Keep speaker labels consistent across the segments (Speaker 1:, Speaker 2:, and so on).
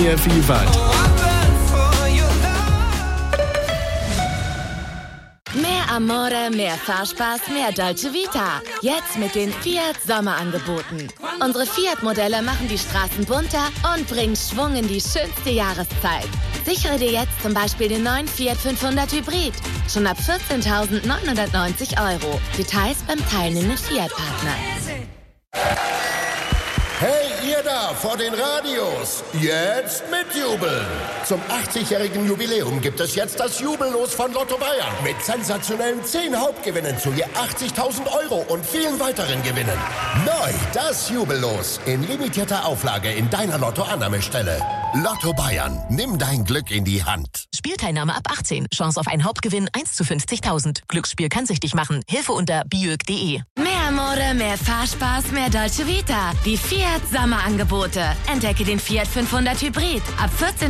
Speaker 1: Mehr Vielfalt.
Speaker 2: Mehr Amore, mehr Fahrspaß, mehr Dolce Vita. Jetzt mit den Fiat Sommerangeboten. Unsere Fiat-Modelle machen die Straßen bunter und bringen Schwung in die schönste Jahreszeit. Sichere dir jetzt zum Beispiel den neuen Fiat 500 Hybrid. Schon ab 14.990 €. Details beim teilnehmenden Fiat-Partner.
Speaker 3: Hey, ihr da vor den Radios, jetzt mitjubeln! Zum 80-jährigen Jubiläum gibt es jetzt das Jubellos von Lotto Bayern mit sensationellen 10 Hauptgewinnen zu je 80.000 € und vielen weiteren Gewinnen. Neu das Jubellos in limitierter Auflage in deiner Lotto-Annahmestelle. Lotto Bayern, nimm dein Glück in die Hand.
Speaker 4: Spielteilnahme ab 18. Chance auf einen Hauptgewinn 1 zu 50.000. Glücksspiel kann süchtig machen. Hilfe unter biög.de.
Speaker 2: Mehr Amore, mehr Fahrspaß, mehr Dolce Vita. Die Fiat Sommerangebote. Entdecke den Fiat 500 Hybrid ab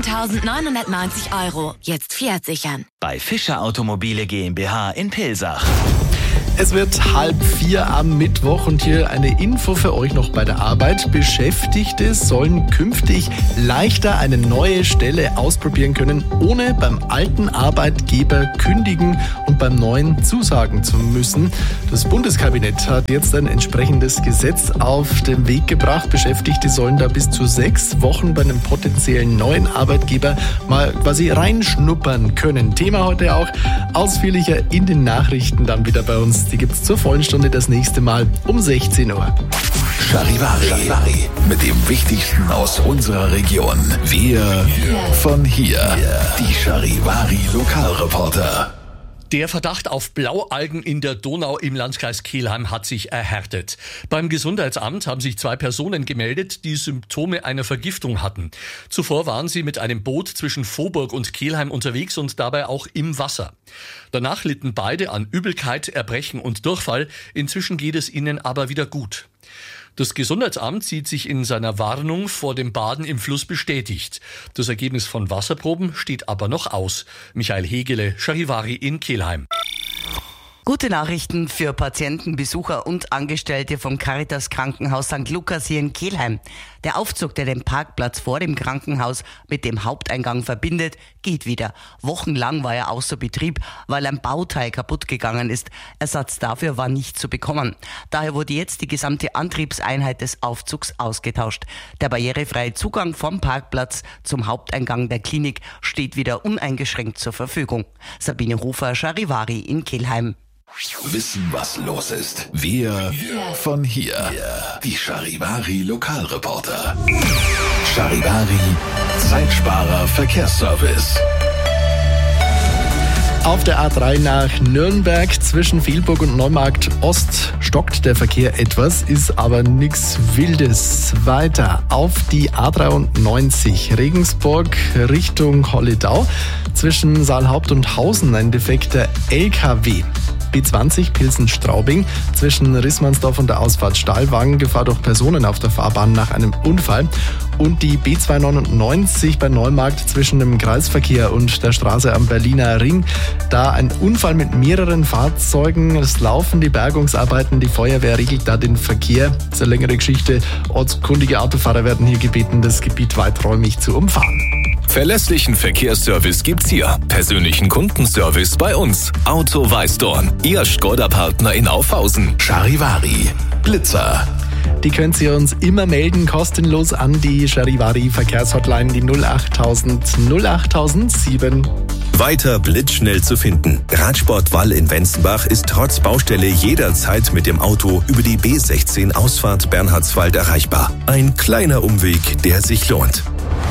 Speaker 2: 14.990 €. Jetzt Fiat sichern.
Speaker 5: Bei Fischer Automobile GmbH in Pilsach.
Speaker 1: Es wird 3:30 am Mittwoch und hier eine Info für euch noch bei der Arbeit. Beschäftigte sollen künftig leichter eine neue Stelle ausprobieren können, ohne beim alten Arbeitgeber kündigen und beim neuen zusagen zu müssen. Das Bundeskabinett hat jetzt ein entsprechendes Gesetz auf den Weg gebracht. Beschäftigte sollen da bis zu 6 Wochen bei einem potenziellen neuen Arbeitgeber mal quasi reinschnuppern können. Thema heute auch ausführlicher in den Nachrichten dann wieder bei uns. Die gibt's zur vollen Stunde das nächste Mal um 16 Uhr.
Speaker 6: Charivari. Mit dem Wichtigsten aus unserer Region. Wir von hier. Die Charivari Lokalreporter.
Speaker 7: Der Verdacht auf Blaualgen in der Donau im Landkreis Kelheim hat sich erhärtet. Beim Gesundheitsamt haben sich 2 Personen gemeldet, die Symptome einer Vergiftung hatten. Zuvor waren sie mit einem Boot zwischen Vohburg und Kelheim unterwegs und dabei auch im Wasser. Danach litten beide an Übelkeit, Erbrechen und Durchfall. Inzwischen geht es ihnen aber wieder gut. Das Gesundheitsamt sieht sich in seiner Warnung vor dem Baden im Fluss bestätigt. Das Ergebnis von Wasserproben steht aber noch aus. Michael Hegele, Charivari in Kelheim.
Speaker 8: Gute Nachrichten für Patienten, Besucher und Angestellte vom Caritas Krankenhaus St. Lukas hier in Kelheim. Der Aufzug, der den Parkplatz vor dem Krankenhaus mit dem Haupteingang verbindet, geht wieder. Wochenlang war er außer Betrieb, weil ein Bauteil kaputt gegangen ist. Ersatz dafür war nicht zu bekommen. Daher wurde jetzt die gesamte Antriebseinheit des Aufzugs ausgetauscht. Der barrierefreie Zugang vom Parkplatz zum Haupteingang der Klinik steht wieder uneingeschränkt zur Verfügung. Sabine Hofer, Charivari in Kelheim.
Speaker 6: Wissen, was los ist. Wir von hier. Die Charivari Lokalreporter. Charivari Zeitsparer Verkehrsservice.
Speaker 1: Auf der A3 nach Nürnberg zwischen Vilburg und Neumarkt Ost stockt der Verkehr etwas, ist aber nichts Wildes. Weiter auf die A93 Regensburg Richtung Holledau zwischen Saalhaupt und Hausen ein defekter LKW. B20 Pilsen-Straubing zwischen Rissmannsdorf und der Ausfahrt Stahlwagen, Gefahr durch Personen auf der Fahrbahn nach einem Unfall. Und die B299 bei Neumarkt zwischen dem Kreisverkehr und der Straße am Berliner Ring. Da ein Unfall mit mehreren Fahrzeugen. Es laufen die Bergungsarbeiten, die Feuerwehr regelt da den Verkehr. Das ist eine längere Geschichte. Ortskundige Autofahrer werden hier gebeten, das Gebiet weiträumig zu umfahren.
Speaker 6: Verlässlichen Verkehrsservice gibt's hier. Persönlichen Kundenservice bei uns. Auto Weißdorn. Ihr Škoda-Partner in Aufhausen. Charivari. Blitzer.
Speaker 1: Die könnt ihr uns immer melden, kostenlos an die Charivari Verkehrshotline, die 08000 08007.
Speaker 9: Weiter blitzschnell zu finden. Radsportwall in Wenzenbach ist trotz Baustelle jederzeit mit dem Auto über die B16 Ausfahrt Bernhardswald erreichbar. Ein kleiner Umweg, der sich lohnt.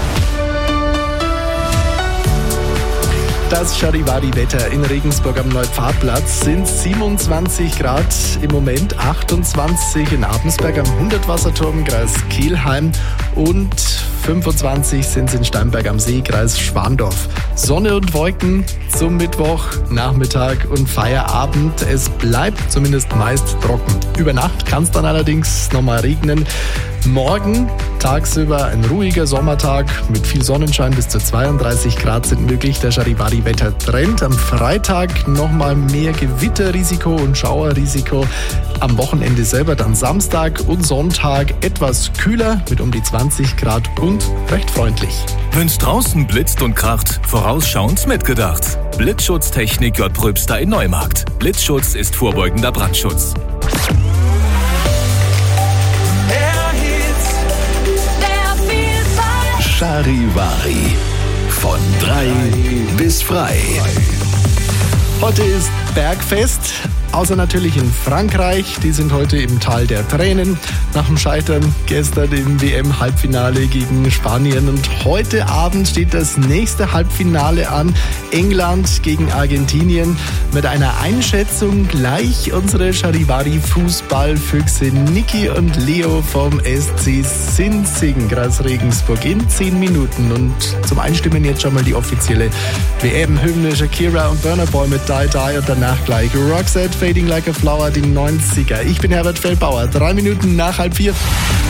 Speaker 1: Das Charivari-Wetter in Regensburg am Neupfarrplatz sind 27 Grad im Moment, 28 in Abensberg am Hundertwasserturm, Kreis Kelheim und 25 sind es in Steinberg am See, Kreis Schwandorf. Sonne und Wolken zum Mittwoch, Nachmittag und Feierabend. Es bleibt zumindest meist trocken. Über Nacht kann es dann allerdings nochmal regnen. Morgen tagsüber ein ruhiger Sommertag mit viel Sonnenschein, bis zu 32 Grad sind möglich. Der Charivari-Wettertrend. Am Freitag nochmal mehr Gewitterrisiko und Schauerrisiko. Am Wochenende selber dann Samstag und Sonntag etwas kühler mit um die 20 Grad und recht freundlich.
Speaker 6: Wenn's draußen blitzt und kracht, vorausschauend mitgedacht. Blitzschutztechnik J. Pröbster in Neumarkt. Blitzschutz ist vorbeugender Brandschutz.
Speaker 9: Charivari. Von 3 bis frei.
Speaker 1: Heute ist Bergfest, außer natürlich in Frankreich. Die sind heute im Tal der Tränen nach dem Scheitern gestern im WM-Halbfinale gegen Spanien. Und heute Abend steht das nächste Halbfinale an. England gegen Argentinien. Mit einer Einschätzung gleich unsere Charivari-Fußballfüchse Niki und Leo vom SC Sinzing, Kreis Regensburg, in 10 Minuten. Und zum Einstimmen jetzt schon mal die offizielle WM-Hymne. Shakira und Burna Boy mit Die Die und danach gleich Roxette, Fading Like a Flower, die 90er. Ich bin Herbert Feldbauer, 3 Minuten nach 3:30.